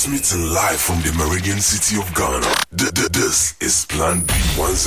Transmitting live from the Meridian city of Ghana. This is Plan B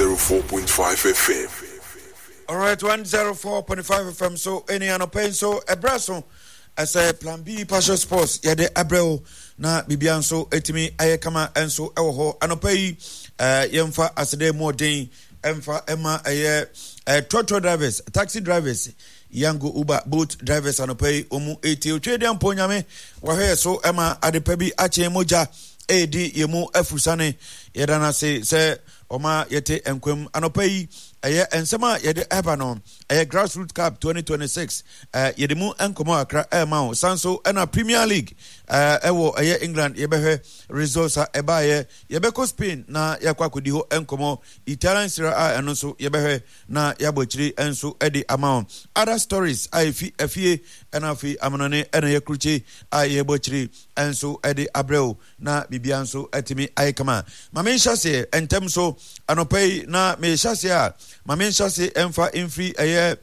104.5 FM. Alright, 104.5 FM. So, any pain so a brasso as a Plan B Passion Sports. Yade Abreu na Bibian so etimi ayekama enso ewo anopay yemfa asede more day emfa emma trotro drivers, taxi drivers, Yango Uber boat drivers anopay omu 80 trade ponyame wahe so emma adepabi ache moja edi yemu efusane yedana se oma yete enkwem anopay ensema yede ebano grassroots cup 2026 yede mu enkomo akra ema sanso na Premier League ewo England yebehwe results eba yebeko Spain na yakwakodi ho enkomo Italian Serie A eno so yebehwe na yabochiri enso edi amount other stories afie na fi amonone ena yakruche ayebochiri enso edi abreu na bibianso etimi ayekama mamensha se entem so anopei na mesha se a mamensha se emfa infri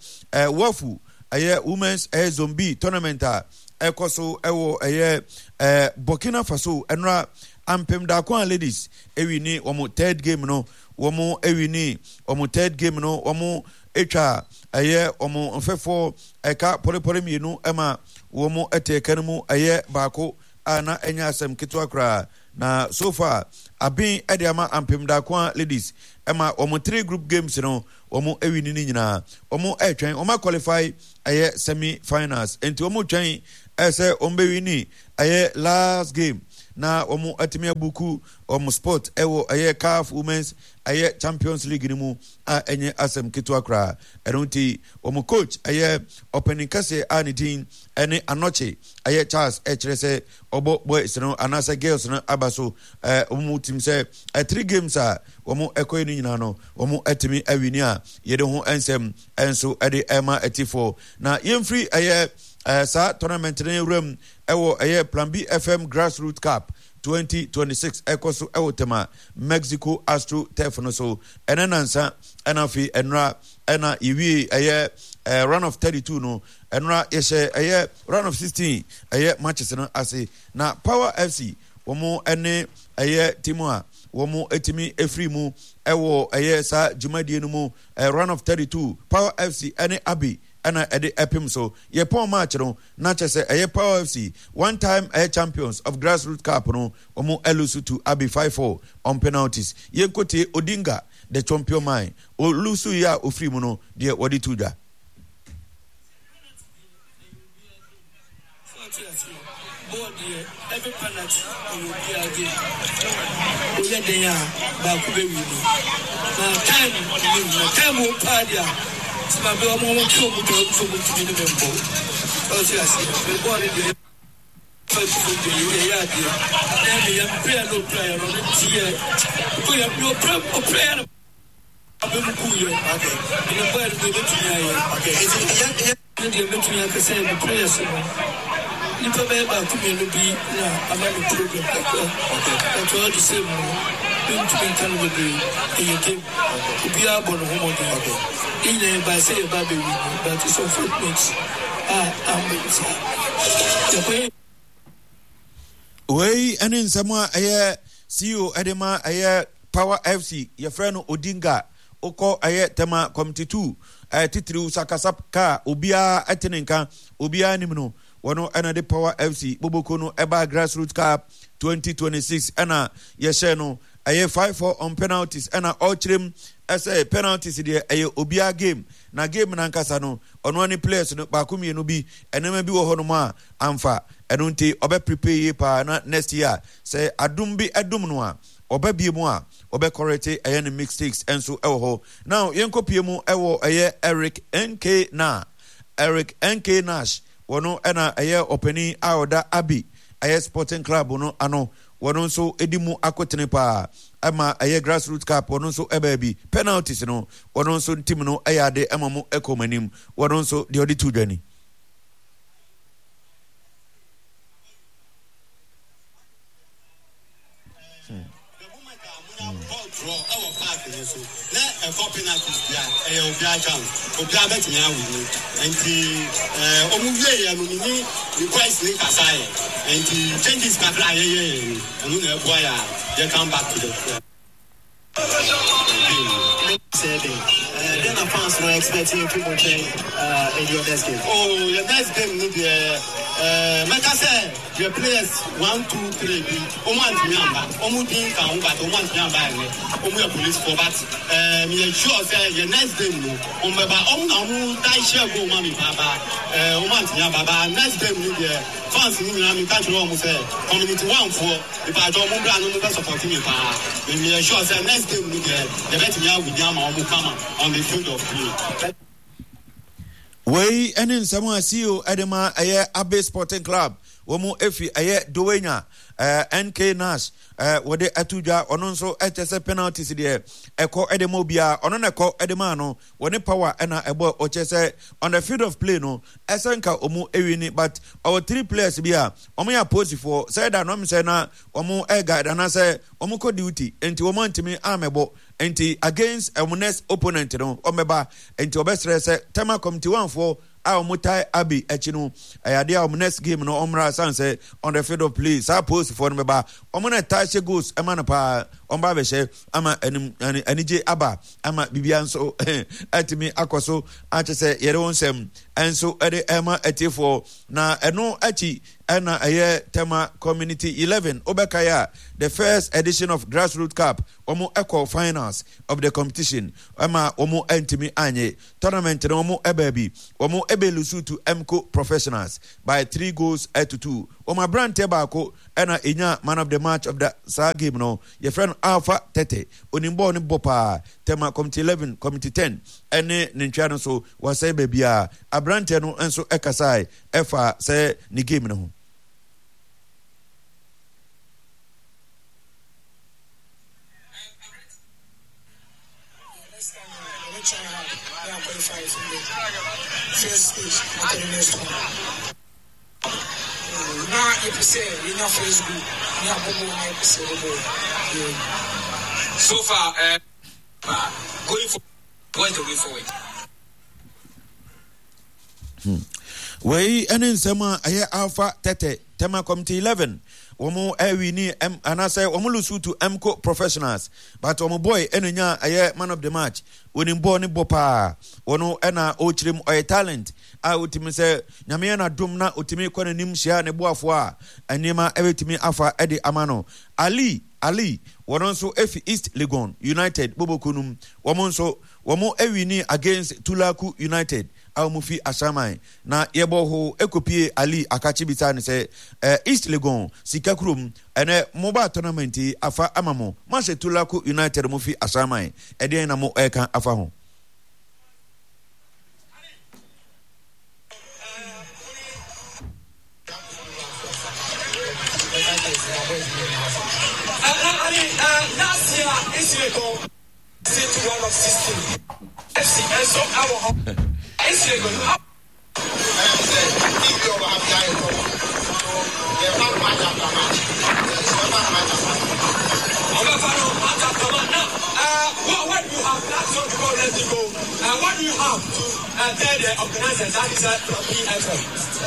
wafu women's zombie tournament ekoso ewo Burkina Faso enra ampem da kwa ladies ewini omo third game no womo ewini omo third game no womo etwa omo mfefo eka polepole mienu ema womo eteka mu baako ana enya asem kitwa kra na so far abin ediama ampem da kwa ladies ema omo 3 group games no omo ewini ni nyina omo etwen omo qualify semi finals enti omo twen ese ombewini last game na omo atimia buku omo sport ewo CAF Women's Champions League ni mu enye asem kitwa kra enunti omo coach opening kase anidin ene anoche Charles echrese obo boys no anasa girls no abaso omo team say 3 games omo ekoyi nyina no omo atimi awini a yede ho ensem enso ede ema etifo na yemfri sa tournament ne room ewo Plan B FM Grassroots Cup 2026 ekoso ewo tema Mexico Astro Tefono so enanansa enafi enra ena iwi run of 32 no enra yeshe run of 16 matches no ase na Power FC womo ene timu a womo etimi efrimu ewo sa jumadie no mu run of 32 Power FC ene Abi ana ede epim so ye pon match no na chese Power FC one time champions of Grassroots Cup no omo elusu to Abi 5-4 on penalties ye kote Odinga the champion man o lusu ya ofri mu no de wodi tuda every penalty will be again. Oye denya ba ku be wi ni. Na time o padia. Ti ma be omo ki o mu to so mu ti ni membo. O si asi. Be bo ni de. Fa ti de ye ya de. Na ya prayer no prayer no ti ye. Ko ya no prayer. Abe mu ku ye. Okay. Ni bo ya de ti ya ye. Okay. Ni de me ti ya ka say prayer so. Nipa beba kumenu bi na amani program okay that's all the same into can be in game be able to hold okay in by say baby but it's unfortunate we anin sama CEO edema Power FC your friend Odinga oko tema committee 2 titiri sakasapka obia etenenka obia nimno wono ana de Power FC boboko no eba Grassroots Cup 2026 ana yeshe no 5-4 on penalties ana ochrim ese penalties de obia game na game na nkasa no ono ani players no ba kumie no bi enema bi wo ho no ma amfa enunti obe prepare pa na next year say adum bi edum no a obe bie mu a obe correct any mistakes enso ewo ho now yenkopie mu ewo Eric NK Nash wono ena openi aoda Abi Sporting Club no ano wono so edimu akotene pa ama Grassroots Cup wono so ebabi penalties no wono so team no ade amamu ekomanim wono so de odi tudani draw our park so let a copy na to be a chance obia betnya we and the omuvie ya no ni request ni kasai and the changes kakra and no boy they come back to the then the fans were expecting people to in your next game. Oh, your next game need like I said, your players 1, 2, 3 be Oman Yamba, Omudin Kamba, Oman Yamba, Omu police for that. Me sure say your next game no. Omba Omu die share go mami papa. Oman Yamba, next game need fans ni na me catch wrong say community 1 for if I don't move and no support me pa. Me sure say next game need the bet me out with Yama Omu come on the field of play. Way and in someone see you Edema Abe Sporting Club. Womu efi Dowenya NK Nash wode atuja ononso etese penalties there eko edemobia ononeko edemano woni power ena ebo ochese on the field of play no esenka omu ewini but our 3 players bia omu ya pose for say that no me say na omu guide na say omu ko duty enti omu ntimi amebo enti against our next opponent no omeba enti obesre say tema committee 1 for our mutai abi echinu ayade our next game no omra sanse on the field of play sa post for meba omuna tache goals emana pa omba behye ama anije aba ama bibianso atimi akoso achese yere wonsem enso ede ema etifo na eno achi ena tema community 11 obekaya the first edition of Grassroots Cup omo equal finals of the competition ama omo entimi anye tournament no omo ebabi omo ebelusu to MCO professionals by 3 goals to 2 omo brante baako ena enya man of the match of the sa game no your friend Alpha Tete onimbo ni bopa tema committee 11 committee 10 ene nintwa no so wasai bebia abrante no enso ekasai efa se ni game no. First stage at the next one. Now you say you know Facebook, you have so far, going for what's the way forward? Way and in summer Alpha Tete tema committee 11. Omo ewini anase omulusu to MCO professionals but omo boy enenya aye man of the match onimbo ni bopa ono ena ochrim oy talent a otimi se nyame na dum na otimi kwana nim hia ne boafo a anima ebetimi afa ede amano Ali wononso efi East Legon United bobokunum womonso womo ewini against Tulaku United Mufi Ashamai na yeboho ekopie Ali akachi bitane se East Legon Sikakrum ene moba tournament afa amamo Mashe Tulaku United Mufi Ashamai ede na mo eka afa ho last year East Legon to 1 of 16 FC so our It's a good up. What do you have? That's what you let it go. What do you have to tell the organizers that is PFM?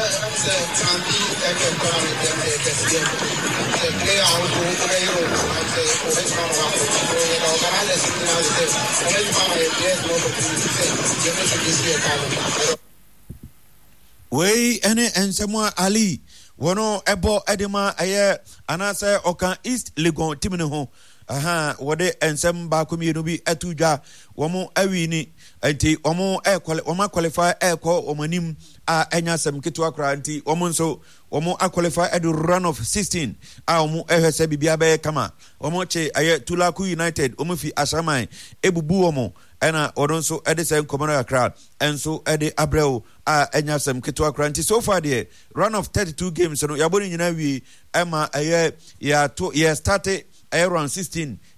Way ene ensemwa Ali wono ebo edema aye anase okan East Legon timne ho aha wode ensem ba komienu bi atudwa womo awini enti womo qualify eko omanim a enya sem ketu akra anti womo nso womo qualify edu run of 16 a womo ehwese bibia be kama womo che aye Tulaku United womo fi Ashamai ebubu womo ena odonso edisen communal crowd enso ede abreu a enya sem ketu akra anti so far there run of 32 games no yaboni nyina wi ema aye ya started around 16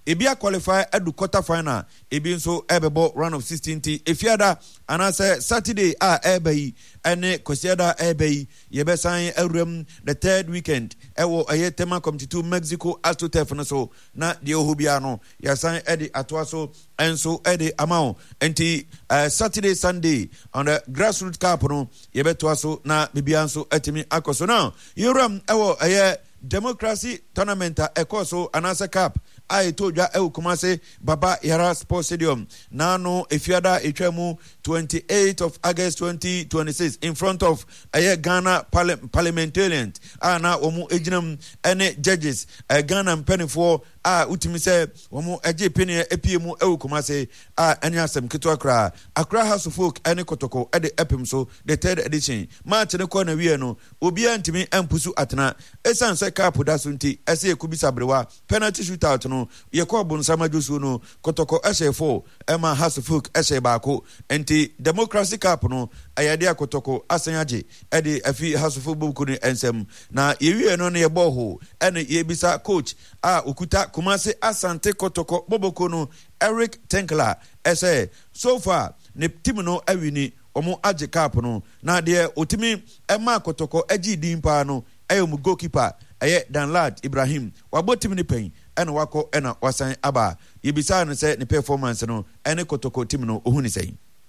ebi qualify edu quarter final ebi nso ebebo round of 16 ti efiada anase Saturday ebeyi ene kwesiada ebeyi yebesan awrem the third weekend ewo ayetema committee to Mexico AstroTurf no so na de ohubia no yasan edi atoa so enso edi amao enti Saturday Sunday on the grassroots cup no yebetoa so na bibia nso etimi akoso now yoram ewo democracy tournament ekoso anasa cup I told ya Kumase Baba Yara Sports Stadium. Nano Efiada Echemu 28th of August 2026 in front of Ghana parliamentarian. Na omu ejinam ene judges Ghana penny for utimise omu eje penny epiemu Kumase anyasem kitu Accra House of Folk ene kotoko ede epim so the third edition. March ne kwa na wie no obi antimi empusu atena esan se cup dasunti ese kubisa brewa penalty shootout no Yakob Nsama Josu no kotoko SA4 Emma House of Folk SA baako enti democracy cup no ayade kotoko asanyaje ede afi House of Folk buku ni ensem na yewie no ne yeboho ene yebisa coach okuta Kumase Asante kotoko boboko no Eric Tenkler SA so far ne team no awini omo age cup no na de otimi Emma kotoko agi dimpa no mu goalkeeper Danlad Ibrahim wabotim ni pen ena wako ena wasan aba yebisa no say ni performance no ene kotoko team no ohuni say.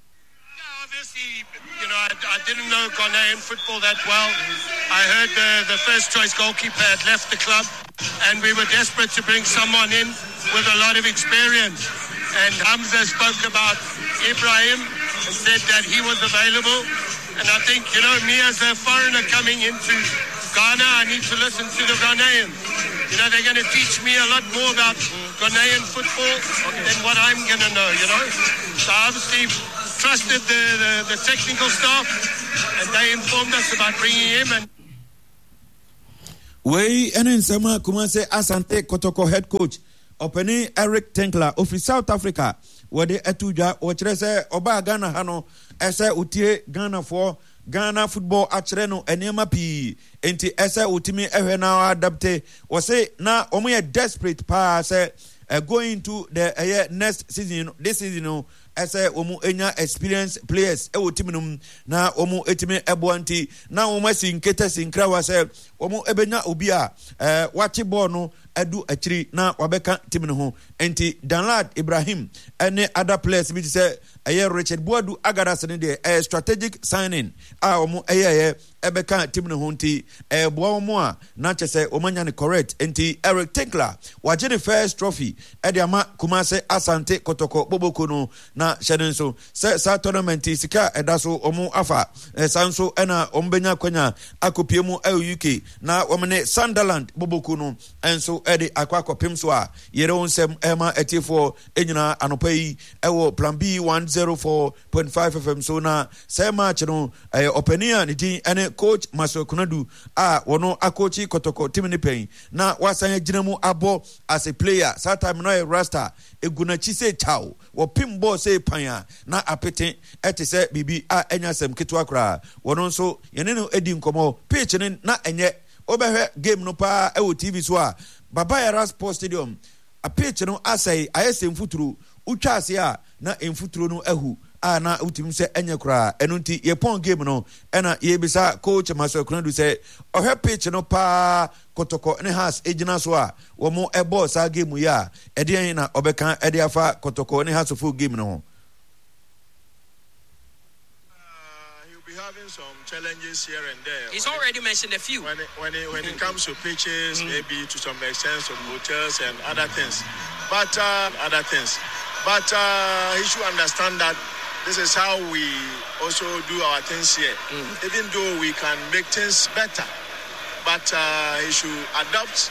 Obviously, I didn't know Ghanaian football that well. I heard the first choice goalkeeper had left the club and we were desperate to bring someone in with a lot of experience, and Hamza spoke about Ibrahim and said that he was available, and I think me as a foreigner coming into Ghana, I need to listen to the Ghanaians. They're going to teach me a lot more about Ghanaian football than what I'm going to know, So I obviously trusted the technical staff, and they informed us about bringing him. And Way enen sama Kumase Asante Kotoko head coach Openi Eric Tenkler of South Africa wede etuja ochirese oba Ghana hano ese utie Ghana for Ghana football achire no enema pi enti ese utimi ehwe na adapte wose na omo desperate pa say going to the next season this season ese omo enya experienced players e wotimi num na omo etimi eboanti na omo sinkete sinkra wase omo ebenya obi a wachi ball no adu achiri na wabeka team no ho enti Danlad Ibrahim ene other players bi say Richard Boadu Agadas ne de strategic signing omo ebeka team no ho nti boa omo a na chese omanya ne correct enti Eric Tenkler waje the first trophy e ama Kumase Asante Kotoko Boboko no na shedin so sa tournament sika edaso omo afa sanso ena ombenya kwanya akopiemu UK na omene Sunderland Boboko no enso edi akwakọ pimso a yere onsem ema etifo enyina anopai ewo plan B 104.5 FM so na say match no openia ni din ene coach Maso Kunadu wono akochi Kotoko team ni pen na wasan ginamu abo as a player that time no rasta egunachi say chow wo pimbo say panya na apete etise bibi enyasem ketwa kra wono nso yene no edi nkomo pitch ni na enye obehwe game no pa TV so a Baba Yara Sports Stadium a pitch no asai ayese mfuturu utwa ase a na mfuturu no ahu na utim se enye kra enunti ye pon game no ena ye bisa coach Maso Kunadu say ohwe pitch no pa Kotoko ne has ejina so a wo mo ebo sa game ya eden na obeka ede afa Kotoko ne has full game no. Having some challenges here and there. He's already mentioned a few. When it comes to pitches, maybe to some extent some hotels and other things. But he should understand that this is how we also do our things here. Even though we can make things better, but he should adapt.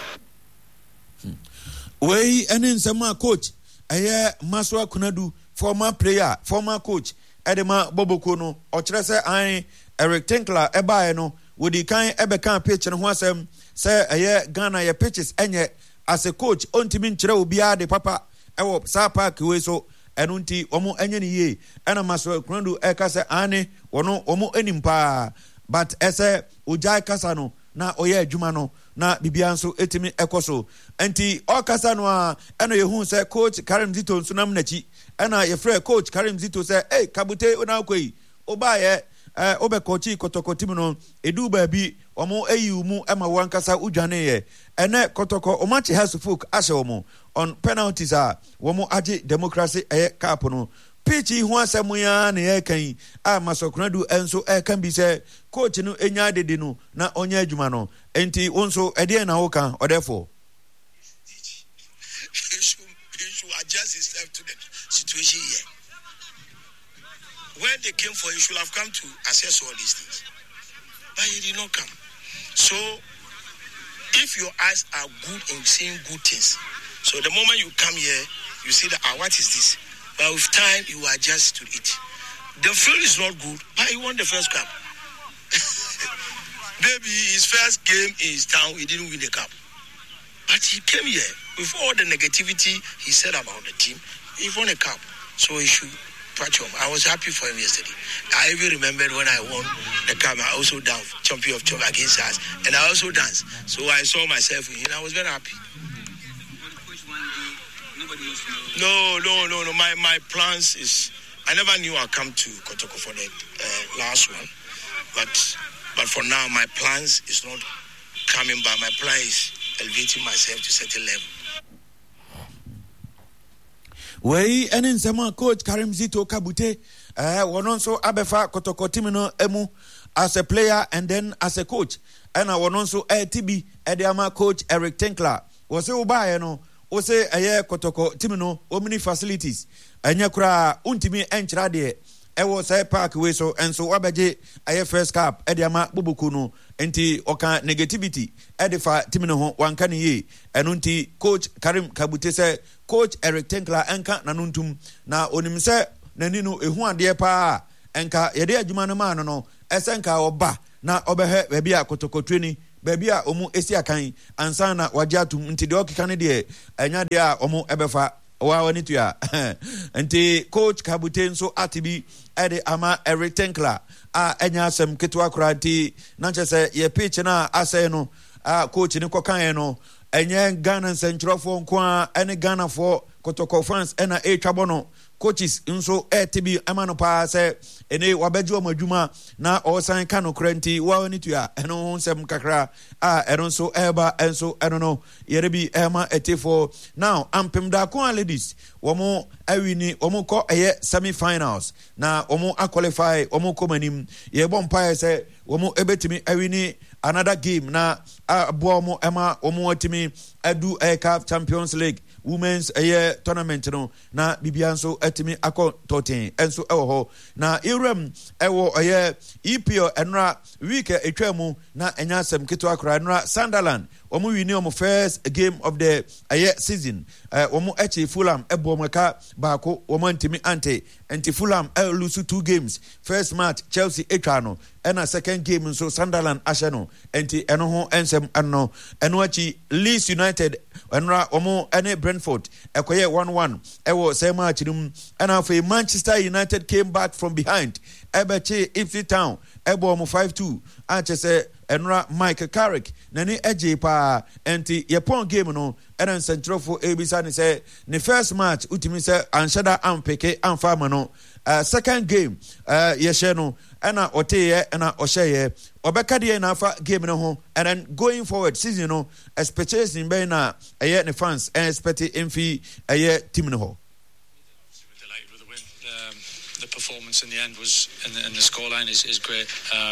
Way and in some coach, Maswa Kunadu, former player, former coach. Edema Boboko no ochirese Eric Tenkler ebae no wodi kan ebeka pitch no ho asem say Ghana ye pitches enye as a coach ontimi nkyere obi ade papa ewo sa park we so enunti omo enye ne ye ena Maso Kunadu eka se wono omo enimpa but ese ojai kasa no na oye adwuma no na bibia nso etimi ekoso enti okasa no a eno yehu se coach Karim Zito nsunam nachi ena ye frɛ coach Karim Zito se kabute ona akoi obaye obekochi kotoko tim no edu ba bi omo ayi mu ema wankasa udwane ye ene kotoko omachi hasufuk ahye omo on penalties a womo age democracy cup no pichi ho asemu ya na ye kan a Masokradu enso kan bi se coach no enya dede no na onya adwuma no enti wonso ede na wo kan odefo you should adjust yourself to the situation here. When they came for you, should have come to assess all these things. But he did not come. So, if your eyes are good in seeing good things, so the moment you come here, you see that, what is this? But with time, you adjust to it. The field is not good, but he won the first cup. Maybe his first game in his town, he didn't win the cup. But he came here, with all the negativity he said about the team, he won a cup. So he should patch him. I was happy for him yesterday. I even remembered when I won the cup, I also danced, champion of champions against us. And I also danced. So I saw myself in him. I was very happy. No. My plans is, I never knew I'd come to Kotoko for the last one. But for now, my plans is not coming by. My plan is elevating myself to certain level. Wei enen sema coach Karim Zito kabute wononso abefa Kotoko team no emu as a player and then as a coach and wononso TB ediama coach Eric Tinkler wose ubaye no wose Kotoko team no omni facilities enya kura untimi enchira de ewo say park we so enso wabeje first cup ediama bubuku no enti oka negativity edifa team no ho wanka ne ye eno nti coach Karim kabute say coach Eric Tinkler enka nanuntum na onimse nani no ehu ade pa enka yede adwuma no ma no esenka oba na obehe ba bia Kotokotweni ba bia omu esi akan ansa na wagiatum nti de okika ne de enya de a omu ebefa wa wani tuya nti coach Kabute nso atibi ede ama Eric Tinkler a enya asem ketwa kranti na chese ye pitch na asay no coach ni kokan no enye Ghana centrofo nko ene Ghana for Kotoko fans ena trabono coaches nso tibi amano pa se ene wabeju amadwuma na osan kano krenti wa ni tua eno nsem kakra eno nso eba enso eno no yerebi ema etifo now ampem da ko ladies womo awini womo ko semi finals na womo qualify womo komanim ye bompa se womo ebetimi awini another game na abomo ema womo atimi adu CAF Champions League women's tournament no na bibianso atimi akọ 13 enso ewo ho na irem ewo EPL enra week etwamu na enya asem keto akra enra Sunderland omu wini omu first game of the season omu eche Fulham ebomeka baako omu ntimi anti Fulham lose 2 games first match Chelsea etwa ena second game nso Sunderland asheno enti eno ho ensem eno achi Leeds United enra omu ene Brentford ekoye 1-1 ewo same match dum ena for Manchester United came back from behind ebeche Ipswich Town ebo omu 5-2 achese enra Mike Carrick nani eje pa enti yepon game no ena centrofo ebisa ni say ne first match utimi say anshada ampeke amfama no second game yeshe no ena oteye ena osheye obeka de na afa game no ho and then going forward season no expectation be na ne fans expect mfi team no ho. The performance in the end was and the scoreline is great.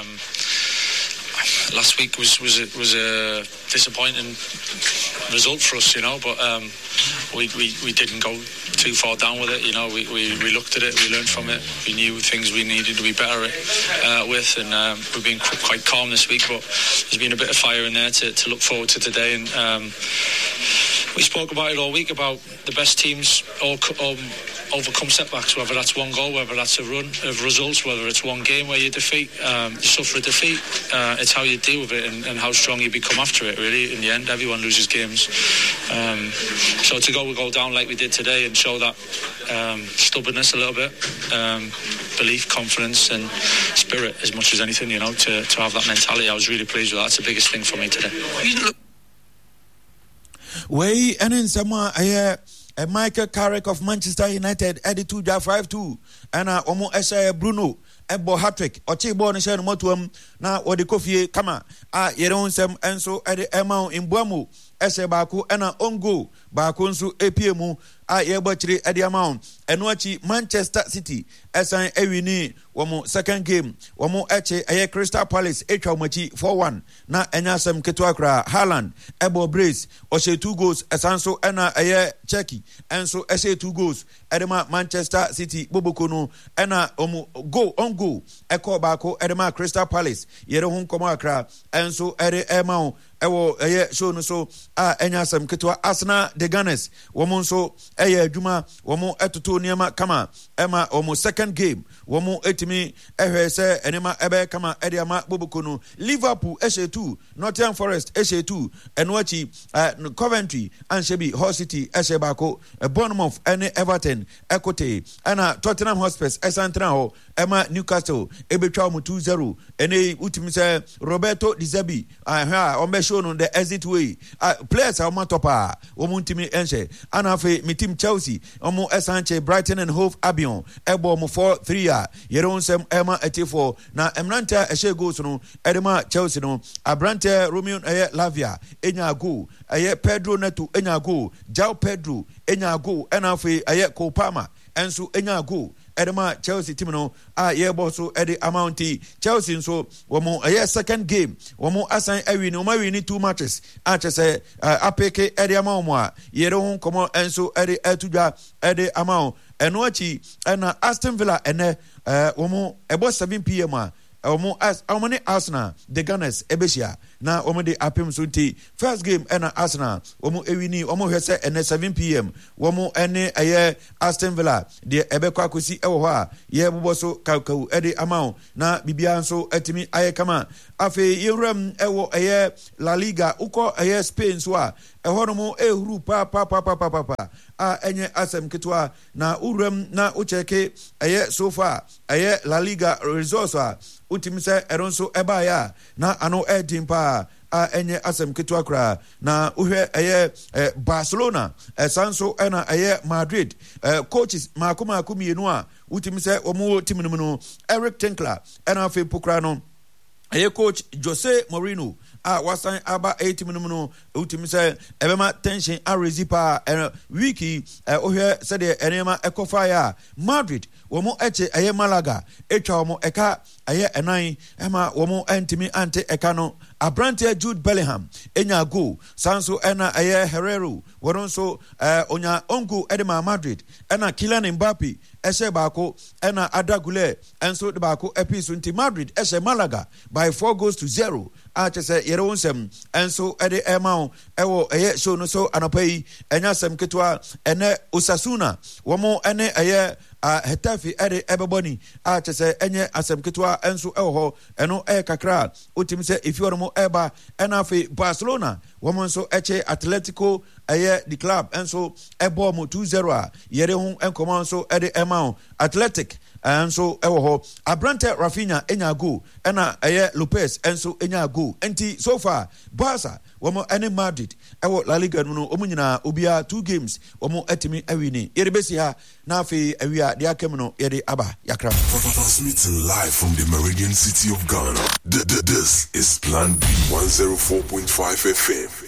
Last week was a disappointing result for us, but we didn't go too far down with it. We looked at it, we learned from it, we knew things we needed to be better with, and we've been quite calm this week. But there's been a bit of fire in there to look forward to today, and we spoke about it all week about the best teams all overcome setbacks, whether that's one goal, whether that's a run of results, whether it's one game where you suffer a defeat. It's how you deal with it and how strong you become after it, really. In the end, everyone loses games. So to go down like we did today and show that stubbornness a little bit, belief, confidence and spirit as much as anything, to have that mentality, I was really pleased with that. That's the biggest thing for me today. Way and in someone Michael Carrick of Manchester United added 5-2 and Omo Esha Bruno Ebo hat-trick Ochi born and Shan Motuam na Odi Kofi Kama Yeron Sem Enso Edi Emma in Buamu Esha Baku and Ongo Bakunsu APMU Yebachri Edi Amount and Wachi Manchester City Esan Ewini Womo second game Womo Eche Aye Crystal Palace Echaumachi 4-1 na Enyasem Ketuakra Haaland Ebo Brace Oshe 2 goals Esanso Ena Aye Cheki Enso Eshe 2 goals Edema Manchester City Bobokono Ena Omo go Eko Bako Edema Crystal Palace Yere Hun Komakra Enso Ede Emao Ewo Aye show no so Enyasem Ketua Arsenal the Gunners Womo so Aye Juma Womo Etuto Niema Kama Ema Omo second game Womo etimi ehwese enema ebe kama ediama Bobokono Liverpool Eshe 2 Nottingham Forest Eshe 2 Enwachi Coventry and Shebi Hull City Eshe Bako Bournemouth and Everton Ekote and Tottenham Hotspur Esantra ho Emma Newcastle Ebetwa 2-0 ene utimi se Roberto Di Zerbi ombe show no the exit way players are matopa omuntimi enche anafe mi team Chelsea omo Esanche Brighton and Hove Albion ebo mo 4-3 Yeron Sem Emma Etifo na Emranta Eshe goals no Edema Chelsea no Abrante Romeo Lavia enya go Pedro Neto enya go Jao Pedro enya go enafe Kopama enso enya go Edema Chelsea team no so edi amounti Chelsea so womo second game womo asan awini o ma wini 2 matches chese apeke edi amount a yere hun komo enso edi etudwa edi amount eno achi na Aston Villa ene womo ebo 7 p.m. Omo Arsenal the Gunners Ebesia na omo de apem sunti first game ena Arsenal omo ewini omo hwese ene 7 p.m. womo ene Aston Villa de ebekwa kosi ewo ho a ye boboso kakau ede amount na bibia nso etimi ayekama afe yewram ewo La Liga uko Spain so a ehonomo ehuru pa enye asem ketwa na uram na ucheke so far La Liga results a utimse eronso ebaya na ano edimpa enye asem ketwa kra na uhwe Barcelona sanso ena Madrid coaches makuma mienu a utimse omo team no Eric Tinkler ena fe pokra no coach Jose Mourinho wasan aba 8 minuno utimi se ebema tension arezipa wiki ohwe se de enema ekofaya Madrid womo eche Malaga etwa womo eka enan ema womo entimi ante eka no Abrante Jude Bellingham enya go sanso ena Herrero woronso onya ongu edema Madrid ena Kylian Mbappe eshe bako ena Adagule enso de bako episo nti Madrid eshe Malaga by 4-0 chese yere wonsem enso ede emao ewo show no so anopai enya sem ketwa ene Osasuna womo ene Hetafe ede ebeboni chese enye asem ketwa enso ewo ho eno kakra utim se ifiormo eba enafe Barcelona womo nso eche Atletico the club enso ebo mo 2-0 yere hu enkomo nso ede emao Athletic enso ewo ho Abrante Rafinha enya go ena Lopez enso enya go enti so far Barca womo ene Madrid ewo La Liga no omunyina obia 2 games womo etimi awini yere besi ha na afi awia de akem no yere aba yakra transmitting live from the Meridian City of Ghana. This is Plan B 104.5 FM.